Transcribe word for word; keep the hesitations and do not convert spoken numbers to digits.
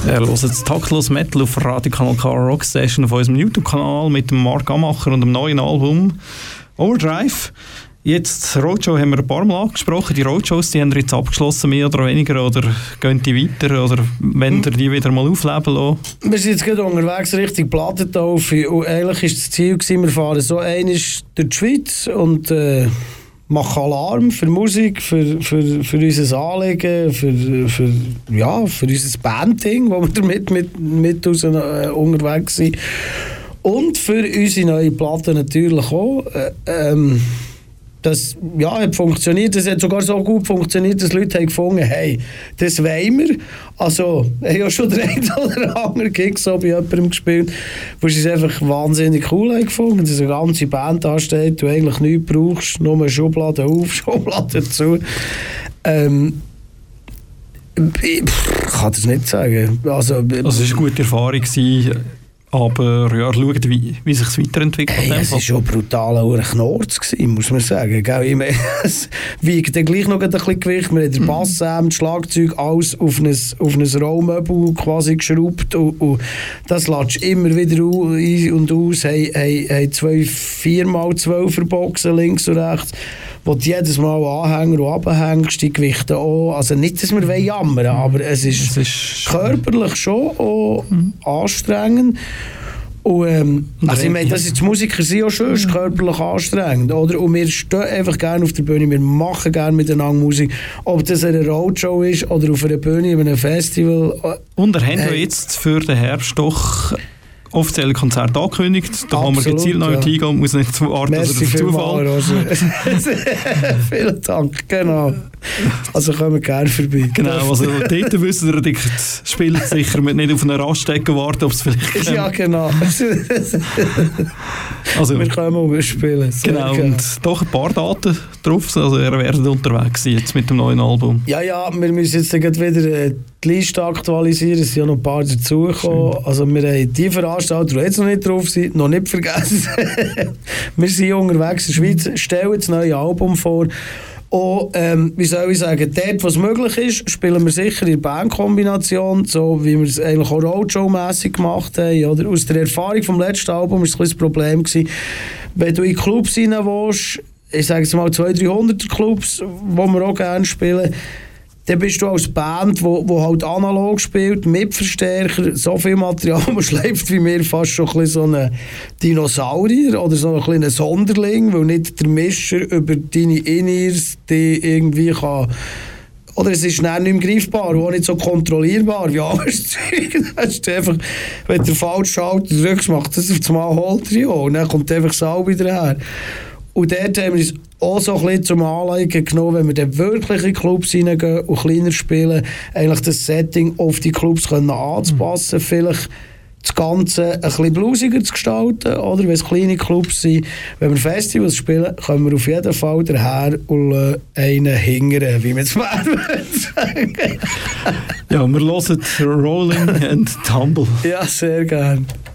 Er hört jetzt Taktlos Metal auf Radio Kanal K Rock Station auf unserem YouTube-Kanal mit dem Marc Amacher und dem neuen Album Overdrive. Jetzt, Roadshow haben wir ein paar Mal angesprochen. Die Roadshows, die haben wir jetzt abgeschlossen, mehr oder weniger, oder gehen die weiter, oder wenn ihr die wieder mal aufleben lassen? Wir sind jetzt gerade unterwegs Richtung Plattentaufe und eigentlich war das Ziel gewesen, wir fahren so einmal durch die Schweiz und äh, machen Alarm für Musik, für, für, für unser Anliegen, für, für, ja, für unser Bandding, wo wir damit mit, mit raus, äh, unterwegs sind. Und für unsere neue Platte natürlich auch. Äh, ähm, Das ja, hat funktioniert. Das hat sogar so gut funktioniert, dass Leute haben gefunden haben, hey, das wollen wir. Also, ich habe ja schon den einen oder anderen Gig so bei jemandem gespielt, wo sie es einfach wahnsinnig cool haben gefunden, dass eine ganze Band da steht, du eigentlich nichts brauchst, nur eine Schublade auf, Schublade zu. Ähm, ich kann das nicht sagen. Also, also es war eine gute Erfahrung gewesen. Aber ja, schauen, wie, wie sich es weiterentwickelt. Hey, es war schon brutal ein Knorz gewesen, muss man sagen. Ich meine, es wiegt dann gleich noch ein bisschen Gewicht. Wir haben den Bass, das Schlagzeug, alles auf ein, auf ein Rollmöbel quasi geschraubt. Und, und das lässt immer wieder ein und aus. Haben, haben, haben zwei vier mal zwölfer Boxen links und rechts, wo du jedes Mal Anhänger und abhängst, die Gewichte auch. Also nicht, dass wir jammern wollen, aber es ist, es ist körperlich schon auch mhm. anstrengend. Und, ähm, also ich meine, das ist, die Musiker sind auch schön, ist körperlich anstrengend, oder? Und wir stehen einfach gerne auf der Bühne, wir machen gerne miteinander Musik, ob das eine Roadshow ist oder auf einer Bühne, in einem Festival. Und er hat äh, jetzt für den Herbst doch offizielle Konzert angekündigt. Da kann man gezielt noch ja. hingehen und muss nicht warten, dass er auf Zufall. Vielen Dank, genau. Also kommen gerne vorbei. Genau, also dort wissen wir, die spielen sicher mit nicht auf einer Raststrecke warten, ob es vielleicht kommt. Ja, genau. Also, wir kommen und wir spielen. Genau, gerne. Und doch ein paar Daten drauf. Also er wird unterwegs sein jetzt mit dem neuen Album. Ja, ja, wir müssen jetzt wieder äh, die Liste aktualisieren. Es sind ja noch ein paar dazugekommen. Also wir haben die Veranstalter, die jetzt noch nicht drauf sind, noch nicht vergessen. Wir sind unterwegs in der Schweiz, stellen das neue Album vor. Und ähm, wie soll ich sagen, dort, was möglich ist, spielen wir sicher in der Bandkombination, so wie wir es eigentlich auch Roadshow-mässig gemacht haben. Oder? Aus der Erfahrung vom letzten Album war es ein bisschen das Problem gewesen, wenn du in Clubs rein willst, ich sage es mal zweihundert, dreihundert Clubs, wo wir auch gerne spielen, dann bist du als Band, wo, wo halt analog spielt, mit Verstärker, so viel Material, man schleift wie mir fast schon ein so ein Dinosaurier oder so ein kleiner Sonderling, weil nicht der Mischer über deine In-Ears die irgendwie kann. Oder es ist schnell nicht mehr greifbar, auch nicht so kontrollierbar wie anderes Zeug. Einfach, wenn du falsch schaut, drückst, macht das auf das Mal holt er ja. Und dann kommt einfach das Sau wieder her. Und dort haben wir uns auch so ein bisschen zum Anliegen genommen, wenn wir dann wirklich in Clubs reingehen und kleiner spielen, eigentlich das Setting auf die Clubs können anzupassen, mhm. vielleicht das Ganze ein bisschen bluesiger zu gestalten, oder wenn es kleine Clubs sind. Wenn wir Festivals spielen, können wir auf jeden Fall daher und einen hingern, wie man es sagen. Ja, wir hören Rolling and Tumble. Ja, sehr gerne.